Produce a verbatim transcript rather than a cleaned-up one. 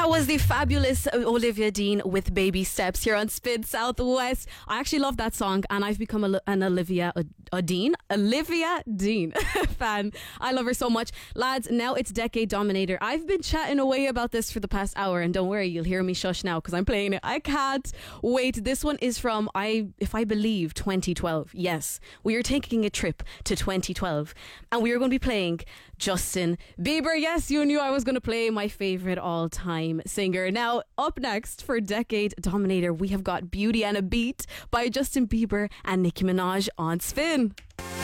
That was the fabulous Olivia Dean with Baby Steps here on Spin Southwest. I actually love that song, and I've become a, an Olivia a, a Dean, Olivia Dean fan. I love her so much. Lads, now it's Decade Dominator. I've been chatting away about this for the past hour, and don't worry, you'll hear me shush now because I'm playing it. I can't wait. This one is from, I, if I believe, twenty twelve. Yes, we are taking a trip to twenty twelve, and we are going to be playing Justin Bieber. Yes, you knew I was going to play my favourite all-time singer. Now, up next for Decade Dominator, we have got Beauty and a Beat by Justin Bieber and Nicki Minaj on Spin.